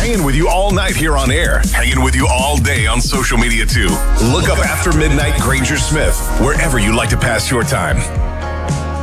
Hanging with you all night here on air. Hanging with you all day on social media too. Look up After Midnight Granger Smith, wherever you like to pass your time.